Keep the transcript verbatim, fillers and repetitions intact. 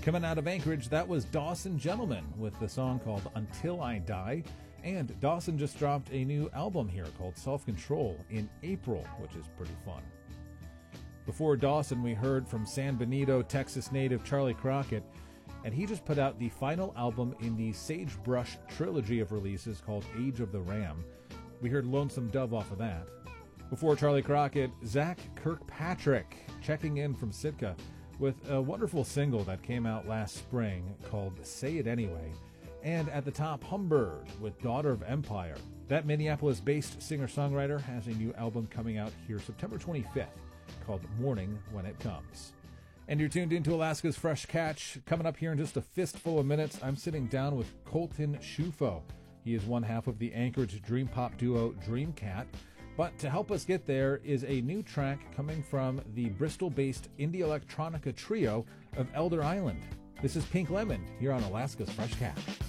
Coming out of Anchorage, that was Dawson Gentleman with the song called Until I Die. And Dawson just dropped a new album here called Self-Control in April, which is pretty fun. Before Dawson, we heard from San Benito, Texas native Charlie Crockett, and he just put out the final album in the Sagebrush trilogy of releases called Age of the Ram. We heard Lonesome Dove off of that. Before Charlie Crockett, Zach Kirkpatrick checking in from Sitka with a wonderful single that came out last spring called Say It Anyway. And at the top, Humbird with Daughter of Empire. That Minneapolis-based singer-songwriter has a new album coming out here September twenty-fifth called Morning When It Comes. And you're tuned into Alaska's Fresh Catch. Coming up here in just a fistful of minutes, I'm sitting down with Colton Schufo. He is one half of the Anchorage dream pop duo Dreamcat. But to help us get there is a new track coming from the Bristol-based indie electronica trio of Elder Island. This is Pink Lemon here on Alaska's Fresh Catch.